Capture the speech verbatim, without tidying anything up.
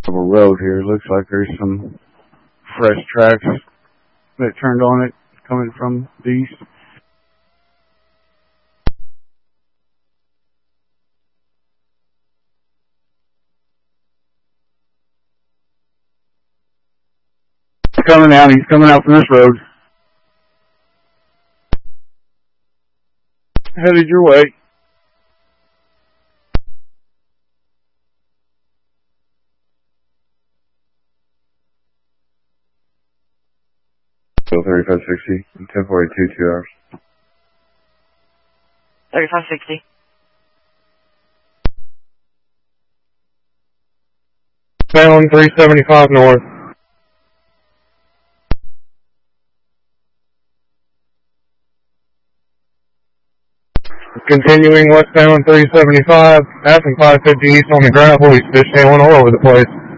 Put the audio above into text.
A road here. Looks like there's some fresh tracks that turned on it coming from the east. He's coming out. He's coming out from this road. Headed your way. Still thirty-five sixty, ten forty-two, two hours. thirty-five sixty. Sound three seventy-five north. Continuing westbound three seventy-five, passing five fifty east on the gravel, he's fishtailing all over the place.